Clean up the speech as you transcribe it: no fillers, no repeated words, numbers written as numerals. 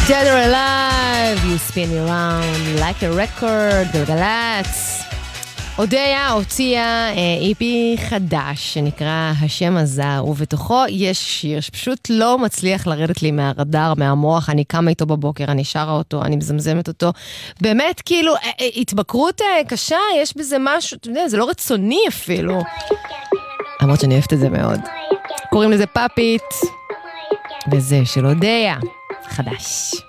Dead or Alive, You Spin Me Around Like a Record, גלגלץ. אודיה הוציאה איפי חדש שנקרא השם הזר, ובתוכו יש שיר שפשוט לא מצליח לרדת לי מהרדאר, מהמוח. אני קמה איתו בבוקר, אני שרה אותו, אני מזמזמת אותו. באמת, כאילו, התבקרות קשה, יש בזה משהו, אתה יודע, זה לא רצוני אפילו. למרות שאני אוהבת את זה מאוד. קוראים לזה פאפית, וזה של אודיה חדש.